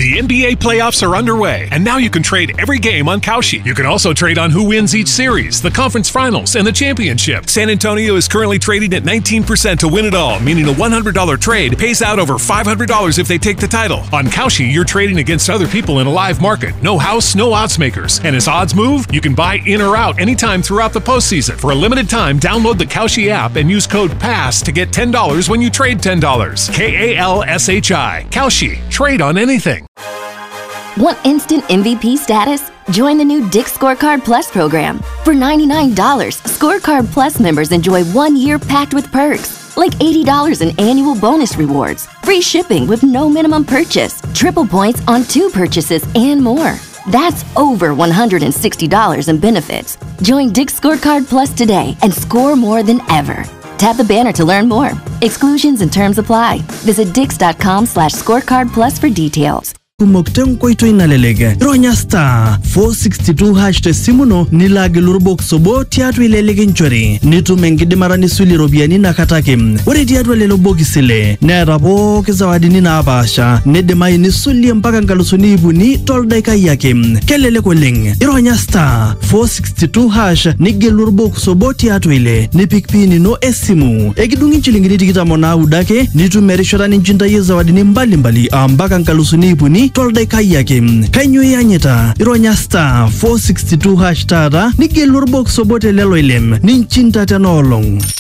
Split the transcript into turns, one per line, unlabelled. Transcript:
The NBA playoffs are underway, and now you can trade every game on Kalshi. You can also trade on who wins each series, the conference finals, and the championship. San Antonio is currently trading at 19% to win it all, meaning a $100 trade pays out over $500 if they take the title. On Kalshi, you're trading against other people in a live market. No house, no odds makers. And as odds move, you can buy in or out anytime throughout the postseason. For a limited time, download the Kalshi app and use code PASS to get $10 when you trade $10. KALSHI. Kalshi. Trade on anything.
Want instant MVP status? Join the new Dick's Scorecard Plus program. For $99, Scorecard Plus members enjoy 1 year packed with perks, like $80 in annual bonus rewards, free shipping with no minimum purchase, triple points on 2 purchases, and more. That's over $160 in benefits. Join Dick's Scorecard Plus today and score more than ever. Tap the banner to learn more. Exclusions and terms apply. Visit dix.com/scorecardplus for details.
Kumokteng koito inalelege. Ronya star 462 hash te simuno nilage lurubok sobo tiatu ilelege nchori. Nitu mengide marani suli robiani na katakim. Wari tiatu lelo bogi sile. Nera boki zawadi nina abasha. Nede mai ni suli mpaka ngalusuni ibuni toldaika yakim. Kelele koling. Ronya star 462 hash nige lurubok sobo tiatu ile. Nipikpini no esimu. Ekidungi chilingini tikita mona udake. Nitu merishota ninjinta ye zawadi ni mbali mpaka ngalusuni ibuni tolde kayakim kanyo yanyeta ironya star 462 hash tara nige lurubok sobote lelo ilem ninchinta tenolong.